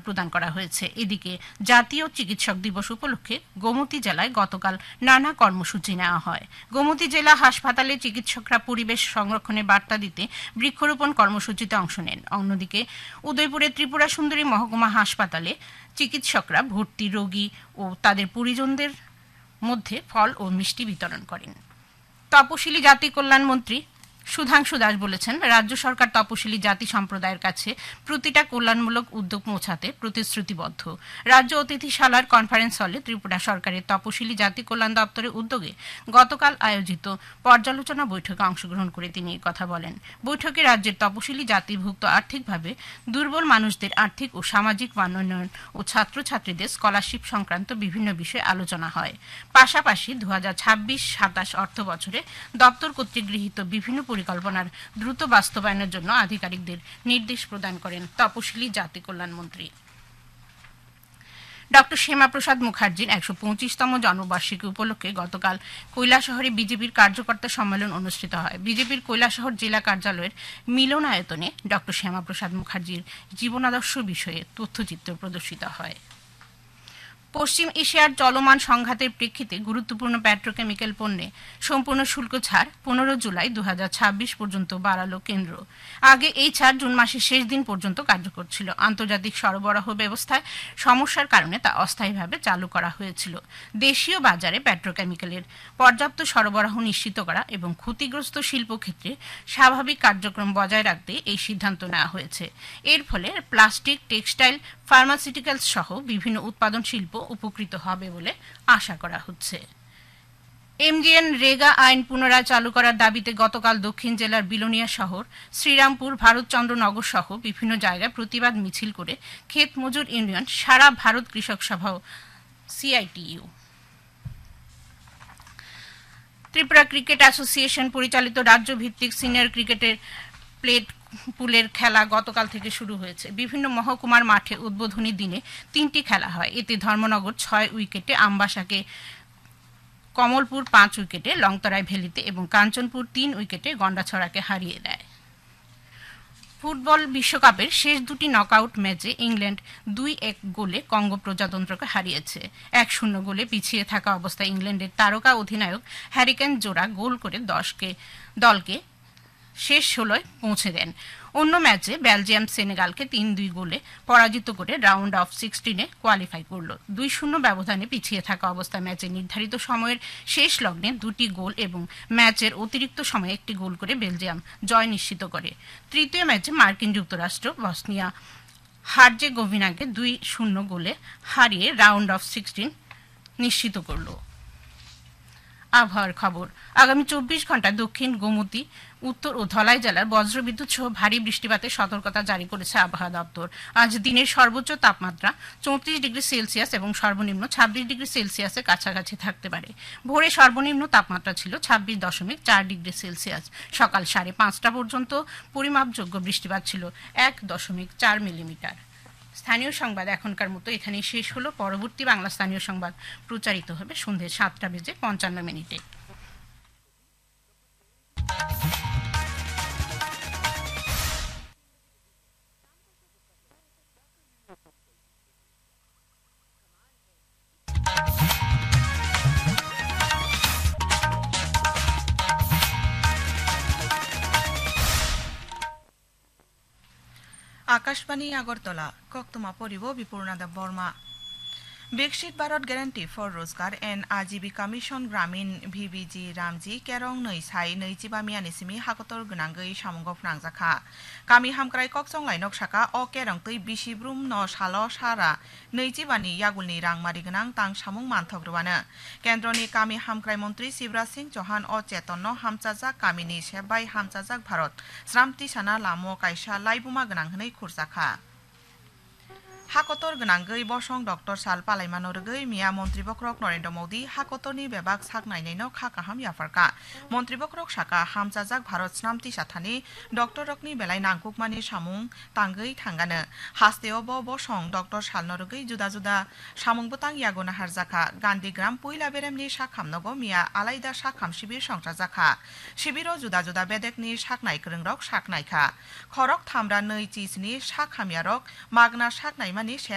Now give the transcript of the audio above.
প্রদান করা হয়েছে। এদিকে জাতীয় চিকিৎসক দিবস উপলক্ষে গোমতী জেলায় গতকাল নানা কর্মসূচি নেওয়া হয়। গোমতী জেলা হাসপাতালে চিকিৎসকরা পরিবেশ সংরক্ষণের বার্তা দিতে বৃক্ষরোপণ কর্মসূচিতে অংশ নেন। অন্যদিকে উদয়পুরের ত্রিপুরা সুন্দরী মহকুমা হাসপাতালে চিকিৎসকরা ভর্তি রোগী ও তাদের পরিজনদের মধ্যে ফল ও মিষ্টি বিতরণ করেন। তপশিলি জাতি কল্যাণ মন্ত্রী সুধাংশু দাস বলেছেন, রাজ্য সরকার তপশিলি জাতি সম্প্রদায়ের কাছে প্রতিটা কল্যাণমূলক উদ্যোগ পৌঁছাতে প্রতিশ্রুতিবদ্ধ। রাজ্য অতিথিশালার কনফারেন্স হলে ত্রিপুরা সরকারের তপশিলি জাতি কল্যাণ দপ্তরের উদ্যোগে গতকাল আয়োজিত পর্যালোচনা বৈঠকে অংশগ্রহণ করে তিনি এই কথা বলেন। বৈঠকে রাজ্যের তপশিলি জাতিভুক্ত আর্থিকভাবে দুর্বল মানুষদের আর্থিক ও সামাজিক মানোন্নয়ন ও ছাত্রছাত্রীদের স্কলারশিপ সংক্রান্ত বিভিন্ন বিষয়ে আলোচনা হয়। পাশাপাশি 2026-27 অর্থ বছরে দপ্তর কর্তৃক গৃহীত বিভিন্ন পরিকল্পনার দ্রুত বাস্তবায়নের জন্য আধিকারিকদের নির্দেশ প্রদান করেন তপশিলি জাতি কল্যাণ মন্ত্রী। ডক্টর শ্যামাপ্রসাদ মুখার্জির 125তম জন্মবার্ষিকী উপলক্ষে গতকাল কৈলাসহরে বিজেপির কার্যকর্তা সম্মেলন অনুষ্ঠিত হয়। বিজেপির কৈলাসহর জেলা কার্যালয়ের মিলনায়তনে ডক্টর শ্যামাপ্রসাদ মুখার্জির জীবনাদর্শ বিষয়ে তথ্যচিত্র প্রদর্শিত হয়। পশ্চিম এশিয়ার চলমান সংঘাতের প্রেক্ষিতে গুরুত্বপূর্ণ পেট্রোকেমিক্যাল পণ্যে সম্পূর্ণ শুল্ক ছাড় 15 জুলাই 2026 পর্যন্ত বাড়াল কেন্দ্র। আগে এই ছাড় জুন মাসের শেষ দিন পর্যন্ত কার্যকর ছিল। আন্তর্জাতিক সরবরাহ ব্যবস্থায় সমস্যার কারণে তা অস্থায়ীভাবে চালু করা হয়েছিল। দেশীয় বাজারে পেট্রোকেমিক্যালের পর্যাপ্ত সরবরাহ নিশ্চিত করা এবং ক্ষতিগ্রস্ত শিল্পক্ষেত্রে স্বাভাবিক কার্যক্রম বজায় রাখতে এই সিদ্ধান্ত নেওয়া হয়েছে। এর ফলে প্লাস্টিক, টেক্সটাইল, ফার্মাসিউটিক্যালস সহ বিভিন্ন উৎপাদন শিল্প উপকৃত হবে বলে আশা করা হচ্ছে। এমজিএন রেগা আইন পুনরায় চালু করার দাবিতে গতকাল দক্ষিণ জেলার বিলোনিয়া শহর, শ্রীরামপুর, ভারতচন্দ্রনগর সহ বিভিন্ন জায়গায় প্রতিবাদ মিছিল করে ক্ষেত মজুর ইউনিয়ন, সারা ভারত কৃষক সভা, সিআইটিইউ, ত্রিপুরা ক্রিকেট অ্যাসোসিয়েশন পরিচালিত রাজ্যভিত্তিক সিনিয়র ক্রিকেটের প্লেট পুলের খেলা গতকাল থেকে শুরু হয়েছে। বিভিন্ন মহকুমার মাঠে উদ্বোধনী দিনে 3টি খেলা হয়। এতে ধর্মনগর 6 উইকেটে, আমবাসাকে, কমলপুর 5 উইকেটে, লংতরাই ভ্যালিতে এবং কাঞ্চনপুর 3 উইকেটে গন্ডাছড়াকে হারিয়ে দেয়। ফুটবল বিশ্বকাপের শেষ দুটি নকআউট ম্যাচে ইংল্যান্ড 2-1 গোলে কঙ্গো প্রজাতন্ত্রকে হারিয়েছে। 1-0 গোলে পিছিয়ে থাকা অবস্থায় ইংল্যান্ডের তারকা অধিনায়ক হ্যারিকেন জোড়া গোল করে দলকে শেষ 16 পৌঁছে দেন। অন্য ম্যাচে বেলজিয়াম সেনেগালকে 3-2 গোলে পরাজিত করে রাউন্ড অফ 16-এ কোয়ালিফাই করল। 2-0 ব্যবধানে পিছিয়ে থাকা অবস্থায় ম্যাচের নির্ধারিত সময়ের শেষ লগ্নে 2টি গোল এবং ম্যাচের অতিরিক্ত সময়ে 1টি গোল করে বেলজিয়াম জয় নিশ্চিত করে। তৃতীয় ম্যাচে মার্কিন যুক্তরাষ্ট্র বসনিয়া হার্জেগোভিনাকে 2-0 গোলে হারিয়ে রাউন্ড অফ 16 নিশ্চিত করল। আবহাওয়ার খবর। আগামী 24 ঘন্টা দক্ষিণ গোমতী, উত্তর ও ধলাই জেলার বজ্রবিদ্যুৎ সহ ভারী বৃষ্টিপাতের সতর্কতা জারি করেছে আবহাওয়া দপ্তর। আজ দিনের সর্বোচ্চ তাপমাত্রা 34 ডিগ্রি সেলসিয়াস এবং সর্বনিম্ন 26 ডিগ্রি সেলসিয়াসের কাছাকাছি থাকতে পারে। ভোরে সর্বনিম্ন তাপমাত্রা ছিল 26.4 ডিগ্রি সেলসিয়াস। সকাল 5:30 পর্যন্ত পরিমাপযোগ্য বৃষ্টিপাত ছিল 1.4 মিলিমিটার। স্থানীয় সংবাদ এখনকার মতো এখানেই শেষ হলো। পরবর্তী বাংলা স্থানীয় সংবাদ প্রচারিত হবে সন্ধ্যে 7:55। আকাশবাণী আগরতলা। কক্তমা পরিব বিপূর্ণাদা বর্মা। বিকশিত ভারত গ্যারান্টি ফর রোজগার এন্ড आजीविका मिशन ग्रामीण ভিবিজি রামজি কেরং नै সাই 25 মিয়ানিসিমি হাকতর গনাঙ্গৈ সামঙ্গ ফ্রাংজাখা কামি হামক্রাই ককচং লাইনক সাকা অ কেরং তৈ বিসিব্রুম ন সালো সারা 25 नि यागुलनि रांमारि गनां तां सामुं मानथग्रबानो केन्द्रनि कामी हामक्राय मन्त्री शिवराज सिंह चौहान अ चेतन हामचाजाक कामिनि सेबाय हामचाजाक भारत श्रामति साना लामो कायसा लाइबुमा गनां हनै खुरजाखा हाकतर गनांगै बसं डॉक्टर साल पालायमानरगै मिया मन्त्री बक्रक नरेन्द्र मोदी हाकतरनि बेबाक साक नायनायनो खाकाहाम याफारका मन्त्री बक्रक साका हामजाजाक भारत स्नामति साथानि डॉक्टर रकनि बेलाय नांकुकमानि सामुं तांगै थांगानो हास्तेअब बसं डॉक्टर सालनरगै जुदा जुदा सामुंबो तां यागोना हारजाखा गान्धीग्राम पुइला बेरेमनि साखामनगो मिया आलायदा साखाम शिबिर संसारजाखा शिबिरो जुदा जुदा बेदेकनि साकनाय गोरोंरक साकनायखा खरक थामरा नै चिसनि साखामियारक मागना साकनाय मानि